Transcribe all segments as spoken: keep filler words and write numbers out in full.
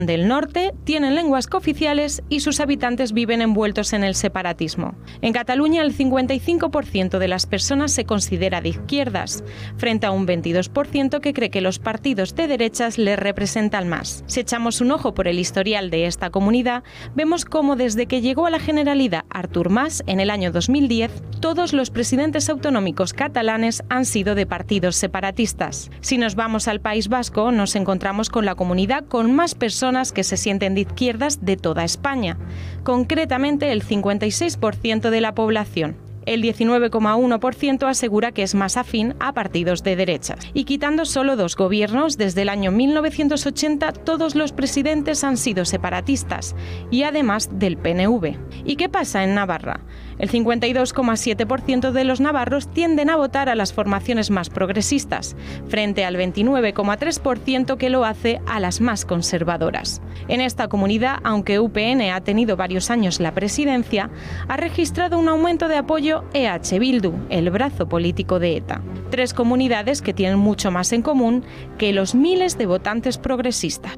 del Norte tienen lenguas cooficiales y sus habitantes viven envueltos en el separatismo. En Cataluña, el cincuenta y cinco por ciento de las personas se considera de izquierdas, frente a un veintidós por ciento que cree que los partidos de derechas les representan más. Si echamos un ojo por el historial de esta comunidad, vemos cómo desde que llegó a la Generalidad Artur Mas en el año dos mil diez, todos los presidentes autonómicos catalanes han sido de partidos separatistas. Si nos vamos al País Vasco, nos encontramos con la comunidad con más personas que se sienten de izquierdas de toda España, concretamente el cincuenta y seis por ciento de la población. El diecinueve coma uno por ciento asegura que es más afín a partidos de derechas. Y quitando solo dos gobiernos, desde el año mil novecientos ochenta todos los presidentes han sido separatistas, y además del P N V. ¿Y qué pasa en Navarra? El cincuenta y dos coma siete por ciento de los navarros tienden a votar a las formaciones más progresistas, frente al veintinueve coma tres por ciento que lo hace a las más conservadoras. En esta comunidad, aunque U P N ha tenido varios años la presidencia, ha registrado un aumento de apoyo E H Bildu, el brazo político de ETA. Tres comunidades que tienen mucho más en común que los miles de votantes progresistas.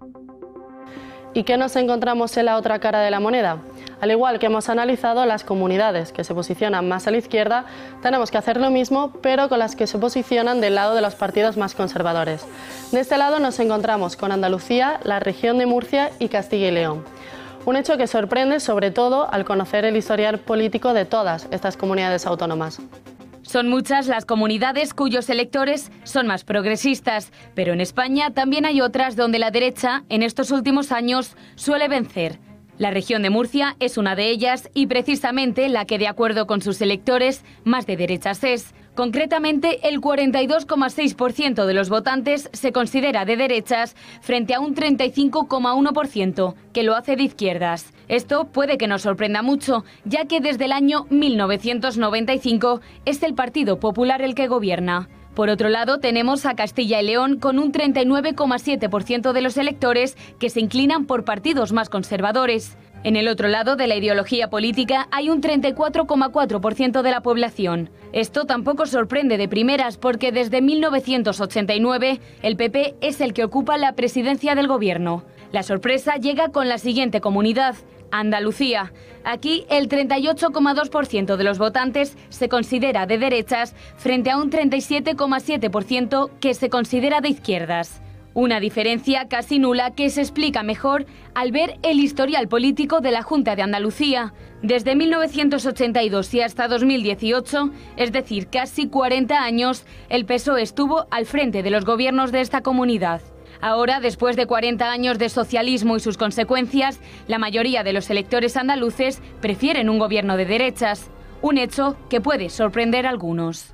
¿Y qué nos encontramos en la otra cara de la moneda? Al igual que hemos analizado las comunidades que se posicionan más a la izquierda, tenemos que hacer lo mismo, pero con las que se posicionan del lado de los partidos más conservadores. De este lado nos encontramos con Andalucía, la región de Murcia y Castilla y León. Un hecho que sorprende sobre todo al conocer el historial político de todas estas comunidades autónomas. Son muchas las comunidades cuyos electores son más progresistas, pero en España también hay otras donde la derecha, en estos últimos años, suele vencer. La región de Murcia es una de ellas y precisamente la que, de acuerdo con sus electores, más de derechas es. Concretamente, el cuarenta y dos coma seis por ciento de los votantes se considera de derechas frente a un treinta y cinco coma uno por ciento que lo hace de izquierdas. Esto puede que nos sorprenda mucho, ya que desde el año mil novecientos noventa y cinco es el Partido Popular el que gobierna. Por otro lado, tenemos a Castilla y León con un treinta y nueve coma siete por ciento de los electores que se inclinan por partidos más conservadores. En el otro lado de la ideología política hay un treinta y cuatro coma cuatro por ciento de la población. Esto tampoco sorprende de primeras porque desde mil novecientos ochenta y nueve el P P es el que ocupa la presidencia del gobierno. La sorpresa llega con la siguiente comunidad, Andalucía. Aquí el treinta y ocho coma dos por ciento de los votantes se considera de derechas frente a un treinta y siete coma siete por ciento que se considera de izquierdas. Una diferencia casi nula que se explica mejor al ver el historial político de la Junta de Andalucía. Desde mil novecientos ochenta y dos y hasta dos mil dieciocho, es decir, casi cuarenta años, el P S O E estuvo al frente de los gobiernos de esta comunidad. Ahora, después de cuarenta años de socialismo y sus consecuencias, la mayoría de los electores andaluces prefieren un gobierno de derechas, un hecho que puede sorprender a algunos.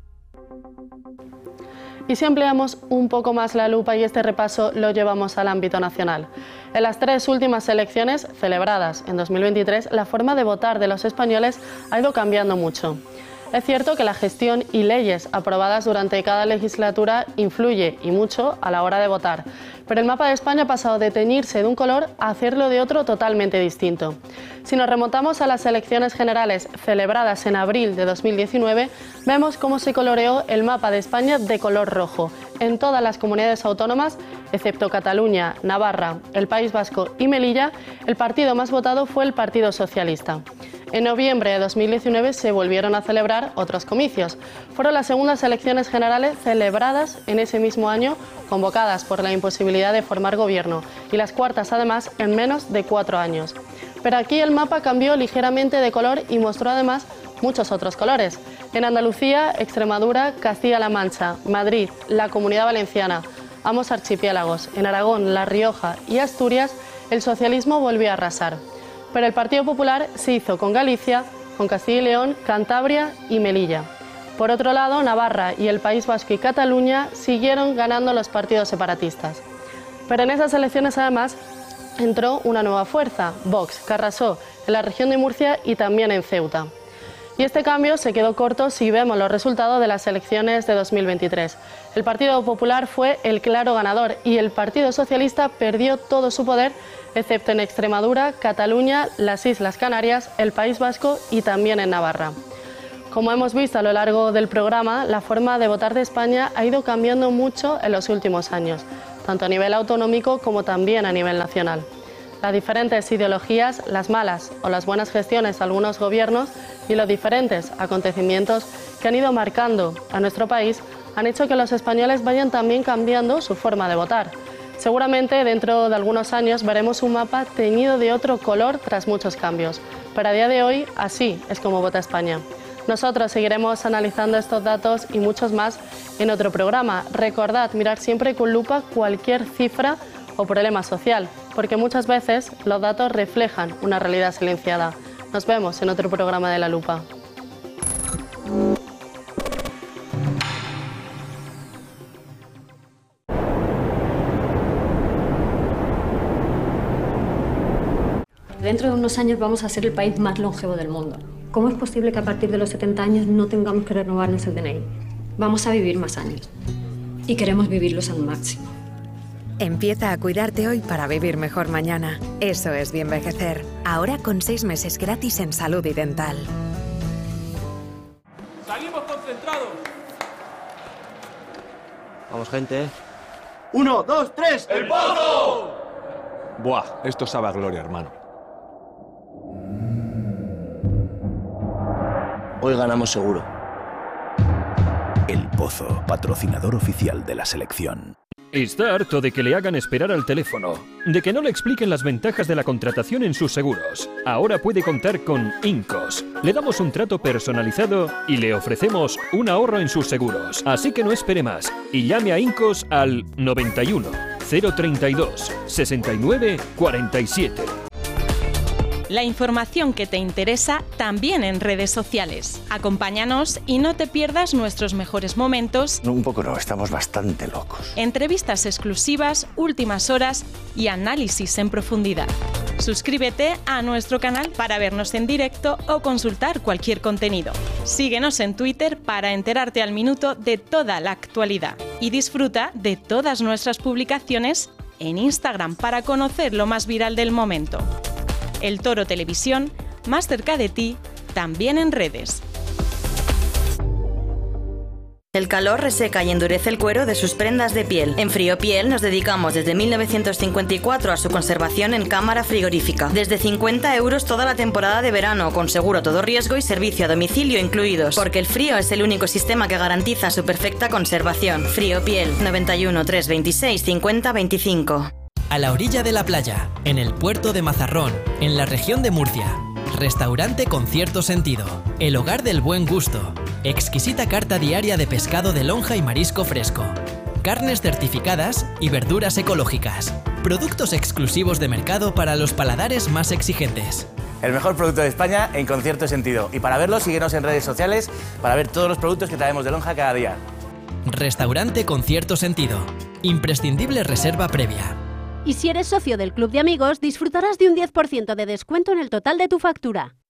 Y si empleamos un poco más la lupa y este repaso lo llevamos al ámbito nacional. En las tres últimas elecciones celebradas en dos mil veintitrés, la forma de votar de los españoles ha ido cambiando mucho. Es cierto que la gestión y leyes aprobadas durante cada legislatura influye y mucho a la hora de votar, pero el mapa de España ha pasado de teñirse de un color a hacerlo de otro totalmente distinto. Si nos remontamos a las elecciones generales celebradas en abril de dos mil diecinueve, vemos cómo se coloreó el mapa de España de color rojo en todas las comunidades autónomas, excepto Cataluña, Navarra, el País Vasco y Melilla. El partido más votado fue el Partido Socialista. En noviembre de dos mil diecinueve se volvieron a celebrar otros comicios. Fueron las segundas elecciones generales celebradas en ese mismo año, convocadas por la imposibilidad de formar gobierno, y las cuartas además en menos de cuatro años. Pero aquí el mapa cambió ligeramente de color y mostró además muchos otros colores. En Andalucía, Extremadura, Castilla-La Mancha, Madrid, la Comunidad Valenciana, ambos archipiélagos, en Aragón, La Rioja y Asturias, el socialismo volvió a arrasar. Pero el Partido Popular se hizo con Galicia, con Castilla y León, Cantabria y Melilla. Por otro lado, Navarra y el País Vasco y Cataluña siguieron ganando los partidos separatistas. Pero en esas elecciones además entró una nueva fuerza, Vox, que arrasó en la región de Murcia y también en Ceuta. Y este cambio se quedó corto si vemos los resultados de las elecciones de dos mil veintitrés. El Partido Popular fue el claro ganador y el Partido Socialista perdió todo su poder, excepto en Extremadura, Cataluña, las Islas Canarias, el País Vasco y también en Navarra. Como hemos visto a lo largo del programa, la forma de votar de España ha ido cambiando mucho en los últimos años. tanto a nivel autonómico como también a nivel nacional. Las diferentes ideologías, las malas o las buenas gestiones de algunos gobiernos y los diferentes acontecimientos que han ido marcando a nuestro país han hecho que los españoles vayan también cambiando su forma de votar. Seguramente dentro de algunos años veremos un mapa teñido de otro color tras muchos cambios, pero a día de hoy así es como vota España. Nosotros seguiremos analizando estos datos y muchos más en otro programa. Recordad mirar siempre con lupa cualquier cifra o problema social, porque muchas veces los datos reflejan una realidad silenciada. Nos vemos en otro programa de La Lupa. Dentro de unos años vamos a ser el país más longevo del mundo. ¿Cómo es posible que a partir de los setenta años no tengamos que renovarnos el D N I? Vamos a vivir más años y queremos vivirlos al máximo. Empieza a cuidarte hoy para vivir mejor mañana. Eso es Bienvejecer. Ahora con seis meses gratis en salud y dental. ¡Salimos concentrados! Vamos, gente. ¡Uno, dos, tres! ¡El Pozo! Buah, esto sabe a gloria, hermano. Hoy ganamos seguro. El Pozo, patrocinador oficial de la selección. Está harto de que le hagan esperar al teléfono, de que no le expliquen las ventajas de la contratación en sus seguros. Ahora puede contar con Incos. Le damos un trato personalizado y le ofrecemos un ahorro en sus seguros. Así que no espere más y llame a Incos al noventa y uno, cero treinta y dos, sesenta y nueve, cuarenta y siete. La información que te interesa también en redes sociales. Acompáñanos y no te pierdas nuestros mejores momentos. No, un poco no, estamos bastante locos. Entrevistas exclusivas, últimas horas y análisis en profundidad. Suscríbete a nuestro canal para vernos en directo o consultar cualquier contenido. Síguenos en Twitter para enterarte al minuto de toda la actualidad. Y disfruta de todas nuestras publicaciones en Instagram para conocer lo más viral del momento. El Toro Televisión, más cerca de ti, también en redes. El calor reseca y endurece el cuero de sus prendas de piel. En Friopiel nos dedicamos desde mil novecientos cincuenta y cuatro a su conservación en cámara frigorífica. Desde cincuenta euros toda la temporada de verano, con seguro a todo riesgo y servicio a domicilio incluidos. Porque el frío es el único sistema que garantiza su perfecta conservación. Friopiel, noventa y uno, trescientos veintiséis, cincuenta, veinticinco. A la orilla de la playa, en el puerto de Mazarrón, en la región de Murcia. Restaurante con cierto sentido. El hogar del buen gusto. Exquisita carta diaria de pescado de lonja y marisco fresco. Carnes certificadas y verduras ecológicas. Productos exclusivos de mercado para los paladares más exigentes. El mejor producto de España en Con Cierto Sentido. Y para verlo, síguenos en redes sociales para ver todos los productos que traemos de lonja cada día. Restaurante con cierto sentido. Imprescindible reserva previa. Y si eres socio del Club de Amigos, disfrutarás de un diez por ciento de descuento en el total de tu factura.